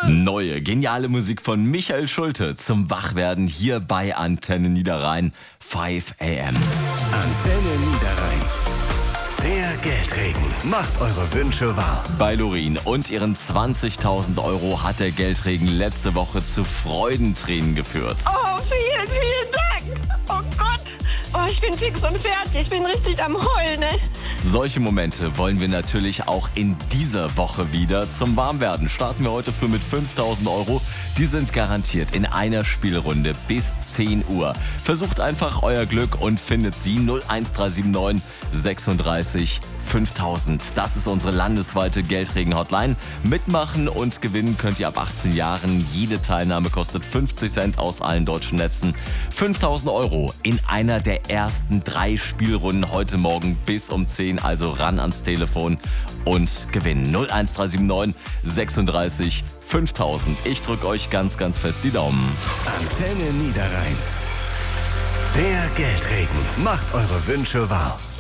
Neue, geniale Musik von Michael Schulte zum Wachwerden hier bei Antenne Niederrhein, 5 AM. Antenne Niederrhein. Der Geldregen macht eure Wünsche wahr. Bei Lorin und ihren 20.000 Euro hat der Geldregen letzte Woche zu Freudentränen geführt. Oh, vielen, vielen Dank. Oh Gott. Oh, ich bin fix und fertig. Ich bin richtig am Heulen, ne? Solche Momente wollen wir natürlich auch in dieser Woche wieder. Zum Warmwerden starten wir heute früh mit 5.000 Euro. Die sind garantiert in einer Spielrunde bis 10 Uhr. Versucht einfach euer Glück und findet sie 01379 36 5000. Das ist unsere landesweite Geldregen-Hotline. Mitmachen und gewinnen könnt ihr ab 18 Jahren. Jede Teilnahme kostet 50 Cent aus allen deutschen Netzen. 5.000 Euro in einer der ersten 3 Spielrunden heute Morgen bis um 10. Also ran ans Telefon und gewinnen. 01379 36 5000. Ich drücke euch ganz, ganz fest die Daumen. Antenne Niederrhein. Der Geldregen macht eure Wünsche wahr.